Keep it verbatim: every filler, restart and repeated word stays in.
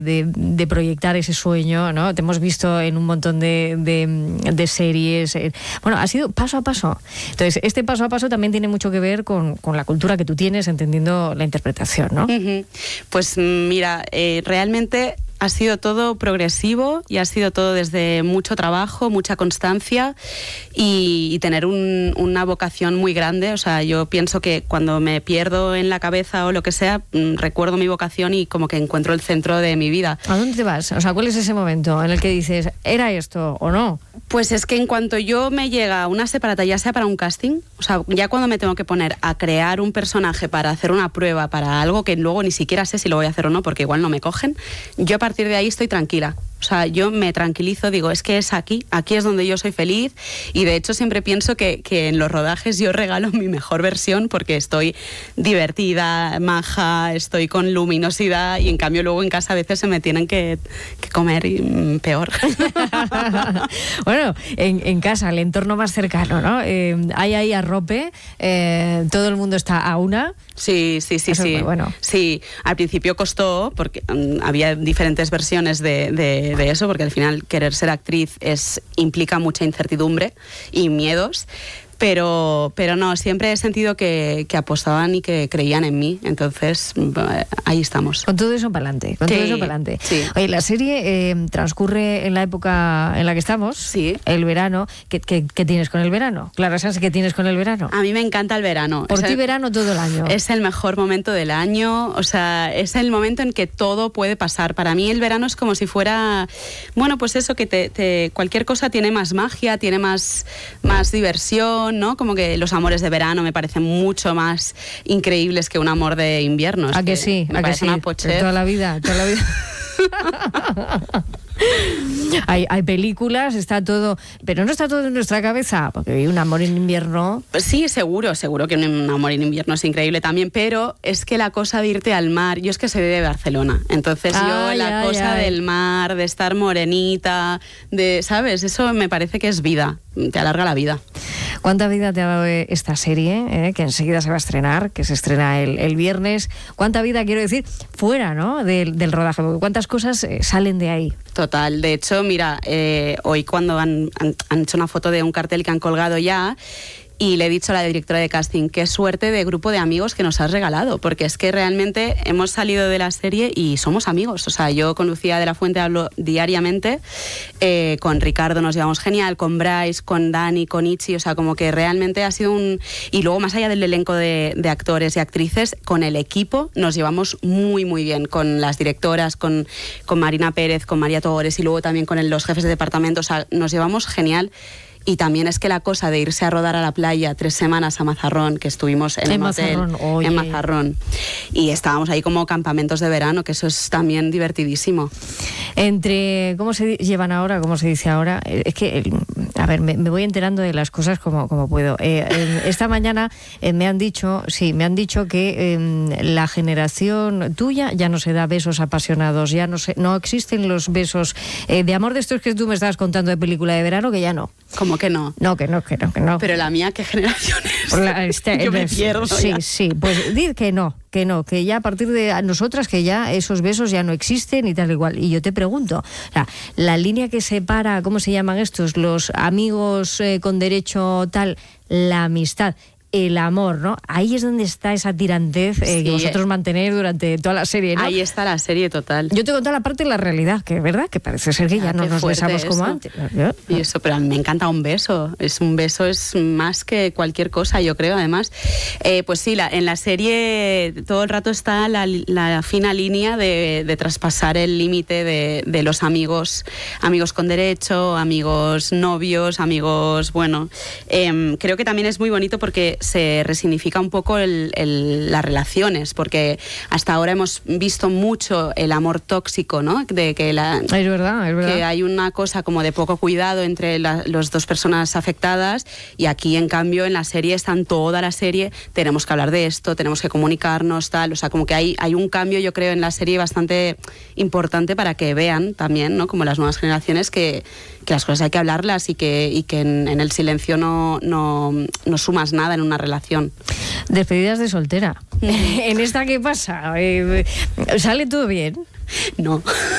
De, de proyectar ese sueño, ¿no? Te hemos visto en un montón de, de, de series. Eh, bueno, ha sido paso a paso. Entonces, este paso a paso también tiene mucho que ver con, con la cultura que tú tienes, entendiendo la interpretación, ¿no? Uh-huh. Pues mira, eh, realmente ha sido todo progresivo y ha sido todo desde mucho trabajo, mucha constancia y, y tener un, una vocación muy grande. O sea, yo pienso que cuando me pierdo en la cabeza o lo que sea, mmm, recuerdo mi vocación y como que encuentro el centro de mi vida. ¿A dónde te vas? O sea, ¿cuál es ese momento en el que dices, ¿era esto o no? Pues es que en cuanto yo me llega una separata, ya sea para un casting, o sea, ya cuando me tengo que poner a crear un personaje para hacer una prueba, para algo que luego ni siquiera sé si lo voy a hacer o no, porque igual no me cogen, yo a partir de ahí estoy tranquila. O sea, yo me tranquilizo, digo, es que es aquí, aquí es donde yo soy feliz y de hecho siempre pienso que, que en los rodajes yo regalo mi mejor versión porque estoy divertida, maja, estoy con luminosidad y en cambio luego en casa a veces se me tienen que, que comer y, mm, peor. Bueno, en, en casa, el entorno más cercano, ¿no? Eh, hay ahí arrope, eh, todo el mundo está a una. Sí, sí, sí, Eso sí. es muy bueno. Sí, al principio costó porque um, había diferentes versiones de, de, de eso, porque al final querer ser actriz es, implica mucha incertidumbre y miedos. Pero, pero no, siempre he sentido que, que apostaban y que creían en mí. Entonces, ahí estamos. Con todo eso para adelante, con sí, todo eso para adelante. Sí. Oye, la serie eh, transcurre en la época en la que estamos, sí. el verano. ¿Qué, qué, qué tienes con el verano? Clara, ¿sabes qué tienes con el verano? A mí me encanta el verano. Por es ti el, verano todo el año. Es el mejor momento del año, o sea, es el momento en que todo puede pasar. Para mí el verano es como si fuera, bueno, pues eso, que te, te, cualquier cosa tiene más magia, tiene más, más diversión, ¿no? Como que los amores de verano me parecen mucho más increíbles que un amor de invierno. ¿A que, que sí? Me ¿A parece que sí? Una pochez. Toda la vida, toda la vida. Hay, hay películas, está todo, pero no está todo en nuestra cabeza, porque hay un amor en invierno. Pues sí, seguro, seguro que un amor en invierno es increíble también, pero es que la cosa de irte al mar, yo es que soy de Barcelona, entonces ay, yo la ay, cosa ay. del mar, de estar morenita, de, ¿sabes? Eso me parece que es vida, te alarga la vida. ¿Cuánta vida te ha dado esta serie, eh, que enseguida se va a estrenar, que se estrena el, el viernes? ¿Cuánta vida, quiero decir, fuera, ¿no?, del, del rodaje? Porque ¿cuántas cosas eh, salen de ahí? Total, de hecho, mira, eh, hoy cuando han, han, han hecho una foto de un cartel que han colgado ya, y le he dicho a la directora de casting, qué suerte de grupo de amigos que nos has regalado, porque es que realmente hemos salido de la serie y somos amigos. O sea, yo con Lucía de la Fuente hablo diariamente, eh, con Ricardo nos llevamos genial, con Bryce, con Dani, con Ichi, o sea, como que realmente ha sido un... Y luego, más allá del elenco de, de actores y actrices, con el equipo nos llevamos muy, muy bien, con las directoras, con, con Marina Pérez, con María Togores y luego también con el, los jefes de departamento, o sea, nos llevamos genial. Y también es que la cosa de irse a rodar a la playa tres semanas a Mazarrón, que estuvimos en, en un hotel, Mazarrón, oye. en Mazarrón, y estábamos ahí como campamentos de verano, que eso es también divertidísimo. Entre, ¿cómo se llevan ahora? ¿Cómo se dice ahora? Es que, a ver, me, me voy enterando de las cosas como, como puedo. Eh, eh, esta mañana eh, me han dicho, sí, me han dicho que eh, la generación tuya ya no se da besos apasionados, ya no se, no existen los besos eh, de amor de estos que tú me estabas contando de película de verano, que ya no. ¿Cómo que no? No, que no, que no, que no. Pero la mía, ¿qué generación es? La, este, Yo me pierdo Sí, ya. sí, pues di que no, que no, que ya a partir de nosotras, que ya esos besos ya no existen y tal igual. Y yo te pregunto, o sea, la línea que separa, ¿cómo se llaman estos? Los amigos eh, con derecho tal, la amistad, el amor, ¿no? Ahí es donde está esa tirantez eh, sí. que vosotros mantenéis durante toda la serie, ¿no? Ahí está la serie total. Yo te he contado la parte de la realidad, que es verdad, que parece ser que ya ah, no nos besamos eso. como antes. ¿No? Y eso, pero a mí me encanta un beso. Es un beso es más que cualquier cosa, yo creo, además. Eh, pues sí, la, en la serie todo el rato está la, la fina línea de, de traspasar el límite de, de los amigos, amigos con derecho, amigos novios, amigos, bueno. Eh, creo que también es muy bonito porque se resignifica un poco el, el, las relaciones, porque hasta ahora hemos visto mucho el amor tóxico, ¿no? De que la, es verdad, es verdad. Que hay una cosa como de poco cuidado entre las dos personas afectadas, y aquí en cambio en la serie están toda la serie, tenemos que hablar de esto, tenemos que comunicarnos, tal, o sea, como que hay, hay un cambio, yo creo, en la serie bastante importante para que vean también, ¿no? Como las nuevas generaciones, que, que las cosas hay que hablarlas y que, y que en, en el silencio no, no, no sumas nada en una relación. Despedidas de soltera. Mm. ¿En esta qué pasa? Eh, ¿Sale todo bien? No.